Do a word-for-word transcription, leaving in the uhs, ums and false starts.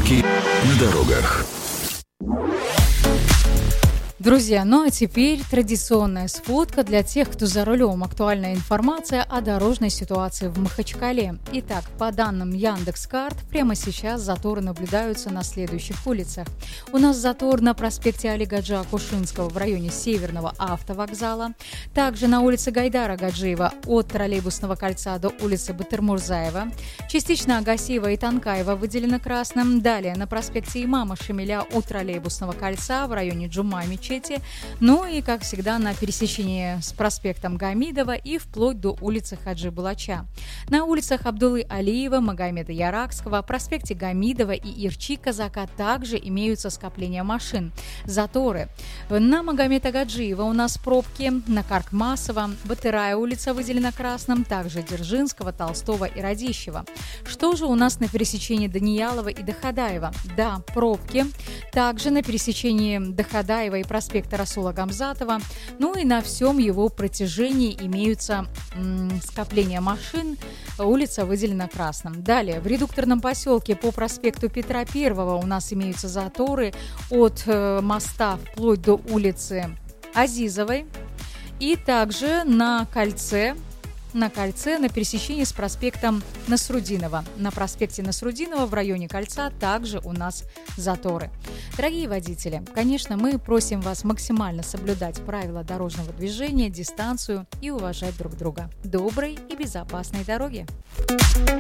Пробки на дорогах. Друзья, ну а теперь традиционная сфотка для тех, кто за рулем. Актуальная информация о дорожной ситуации в Махачкале. Итак, по данным Яндекс.Карт, прямо сейчас заторы наблюдаются на следующих улицах. У нас затор на проспекте Али Гаджи Акушинского в районе Северного автовокзала. Также на улице Гайдара Гаджиева от Троллейбусного кольца до улицы Батырмурзаева. Частично Агасиева и Танкаева выделено красным. Далее на проспекте Имама Шамиля у Троллейбусного кольца в районе Джума-Мечети. Ну и, как всегда, на пересечении с проспектом Гамидова и вплоть до улицы Хаджи Булача. На улицах Абдуллы Алиева, Магомеда Яракского, проспекте Гамидова и Ирчи Казака также имеются скопления машин. Заторы. На Магомеда Гаджиева у нас пробки, на Каркмасова, Батырая улица выделена красным, также Дзержинского, Толстого и Радищева. Что же у нас на пересечении Даниялова и Доходаева? Да, пробки. Также на пересечении Доходаева и проспекта Расула Гамзатова. Ну и на всем его протяжении имеются м, скопления машин. Улица выделена красным. Далее, в редукторном поселке по проспекту Петра Первого у нас имеются заторы от э, моста вплоть до улицы Азизовой. И также на кольце на кольце на пересечении с проспектом Насрудинова. На проспекте Насрудинова в районе кольца также у нас заторы. Дорогие водители, конечно, мы просим вас максимально соблюдать правила дорожного движения, дистанцию и уважать друг друга. Доброй и безопасной дороги!